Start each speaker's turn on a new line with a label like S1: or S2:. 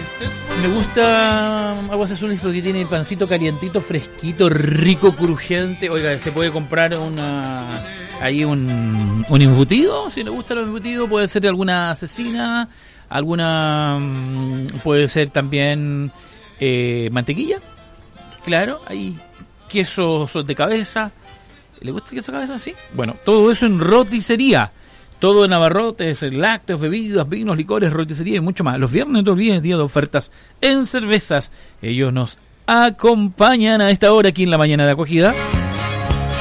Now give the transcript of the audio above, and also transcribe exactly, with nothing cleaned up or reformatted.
S1: Me gusta Aguas Azules porque tiene pancito calientito, fresquito, rico, crujiente. Oiga, se puede comprar una ahí un, un embutido. Si le gusta los embutidos, puede ser alguna asesina, alguna puede ser también eh, mantequilla. Claro, hay quesos de cabeza. ¿Le gusta el queso de cabeza? Sí. Bueno, todo eso en roticería. Todo en abarrotes, lácteos, bebidas, vinos, licores, roticería y mucho más. Los viernes, no te olvides, día de ofertas en cervezas. Ellos nos acompañan a esta hora aquí en la mañana de acogida.